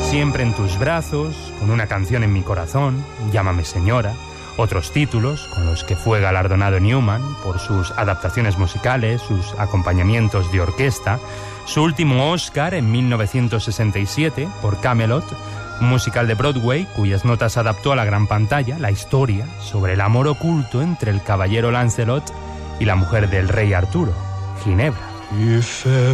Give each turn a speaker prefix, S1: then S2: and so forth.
S1: Siempre en tus brazos, Con una canción en mi corazón, Llámame señora, otros títulos con los que fue galardonado Newman por sus adaptaciones musicales, sus acompañamientos de orquesta, su último Oscar en 1967 por Camelot, un musical de Broadway cuyas notas adaptó a la gran pantalla, la historia sobre el amor oculto entre el caballero Lancelot y la mujer del rey Arturo, Ginebra.